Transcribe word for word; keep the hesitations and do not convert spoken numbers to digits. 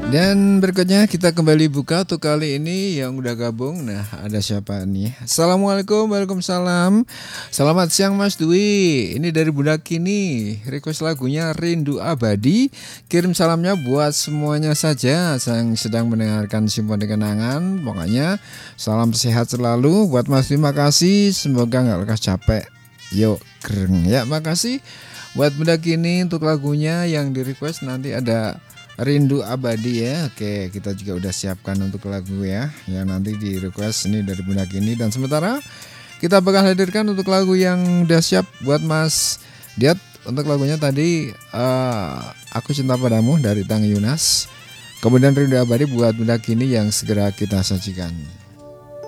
Dan berikutnya kita kembali buka untuk kali ini yang udah gabung. Nah, ada siapa nih? Assalamualaikum, waalaikumsalam. Selamat siang Mas Dwi. Ini dari Bunda Kini. Request lagunya Rindu Abadi. Kirim salamnya buat semuanya saja yang sedang mendengarkan Simfoni Kenangan. Pokoknya salam sehat selalu buat Mas Dwi. Makasih. Semoga nggak lekas capek. Yuk, keren ya. Makasih buat Bunda Kini untuk lagunya yang di request. Nanti ada Rindu Abadi ya. Oke, kita juga udah siapkan untuk lagu ya yang nanti di request ini dari Bunda Kini. Dan sementara kita bakal hadirkan untuk lagu yang udah siap buat Mas Diat. Untuk lagunya tadi uh, Aku Cinta Padamu dari Tang Yunas. Kemudian Rindu Abadi buat Bunda Kini yang segera kita sajikan.